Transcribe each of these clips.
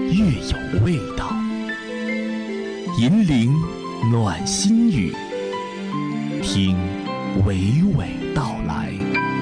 越有味道。银铃暖心语，听娓娓道来。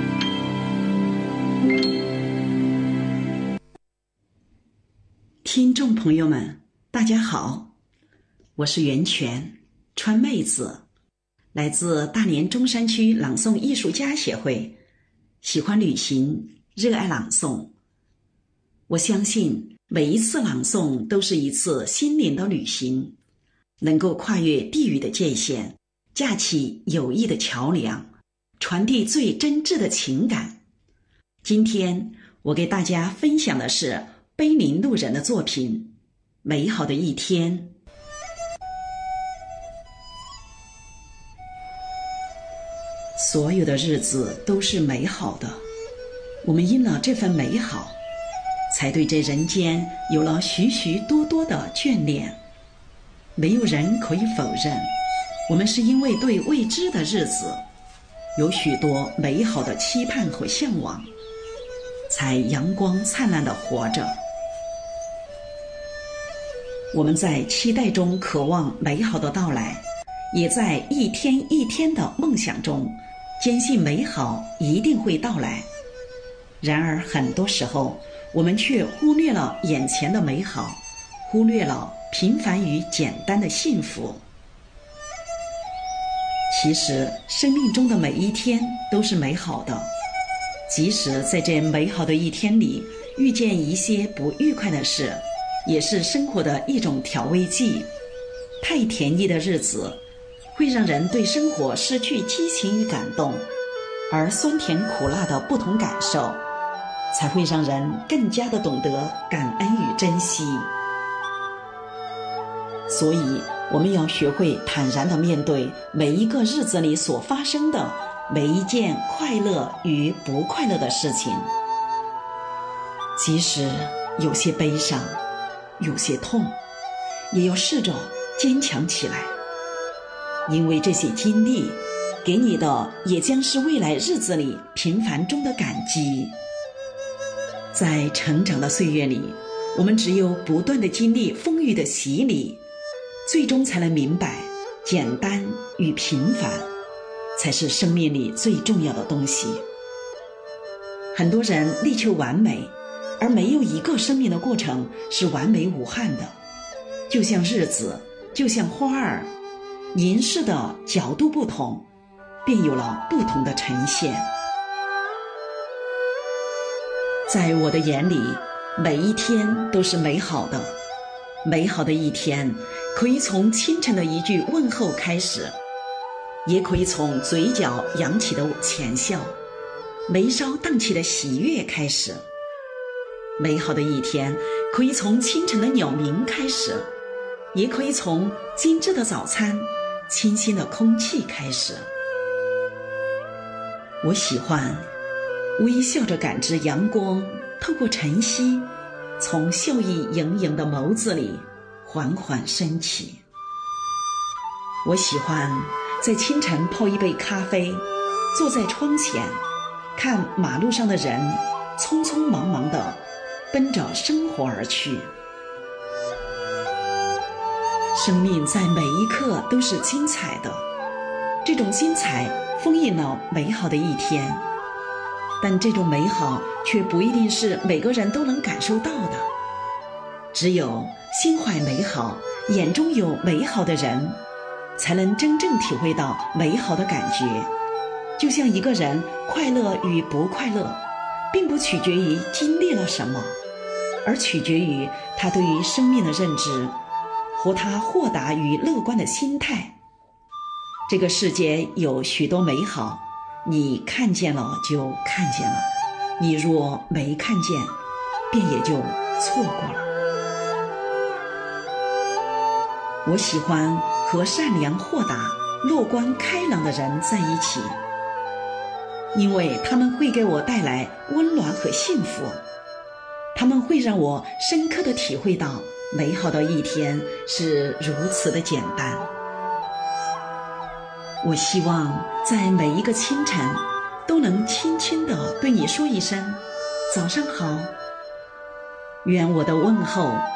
听众朋友们，大家好，我是袁泉，川妹子，来自大连中山区朗诵艺术家协会，喜欢旅行，热爱朗诵。我相信每一次朗诵都是一次心灵的旅行，能够跨越地域的界限，架起友谊的桥梁，传递最真挚的情感。今天我给大家分享的是碑林路人的作品《美好的一天》。所有的日子都是美好的，我们因了这份美好，才对这人间有了许许多多的眷恋。没有人可以否认，我们是因为对未知的日子有许多美好的期盼和向往，才阳光灿烂地活着。我们在期待中渴望美好的到来，也在一天一天的梦想中坚信美好一定会到来。然而很多时候，我们却忽略了眼前的美好，忽略了平凡与简单的幸福。其实生命中的每一天都是美好的，即使在这美好的一天里遇见一些不愉快的事，也是生活的一种调味剂。太甜腻的日子会让人对生活失去激情与感动，而酸甜苦辣的不同感受才会让人更加的懂得感恩与珍惜。所以我们要学会坦然地面对每一个日子里所发生的每一件快乐与不快乐的事情，即使有些悲伤，有些痛，也要试着坚强起来，因为这些经历给你的也将是未来日子里平凡中的感激。在成长的岁月里，我们只有不断地经历风雨的洗礼，最终才能明白简单与平凡才是生命里最重要的东西。很多人力求完美，而没有一个生命的过程是完美无憾的。就像日子，就像花儿，凝视的角度不同，便有了不同的呈现。在我的眼里，每一天都是美好的。美好的一天可以从清晨的一句问候开始，也可以从嘴角扬起的浅笑，眉梢荡起的喜悦开始。美好的一天可以从清晨的鸟鸣开始，也可以从精致的早餐，清新的空气开始。我喜欢微笑着感知阳光透过晨曦，从笑意盈盈的眸子里缓缓升起。我喜欢在清晨泡一杯咖啡，坐在窗前，看马路上的人匆匆忙忙地奔着生活而去。生命在每一刻都是精彩的，这种精彩封印了美好的一天，但这种美好却不一定是每个人都能感受到的。只有心怀美好，眼中有美好的人，才能真正体会到美好的感觉。就像一个人快乐与不快乐，并不取决于经历了什么，而取决于他对于生命的认知和他豁达与乐观的心态。这个世界有许多美好，你看见了就看见了，你若没看见，便也就错过了。我喜欢和善良豁达、乐观开朗的人在一起，因为他们会给我带来温暖和幸福，他们会让我深刻地体会到美好的一天是如此的简单。我希望在每一个清晨都能轻轻地对你说一声早上好，愿我的问候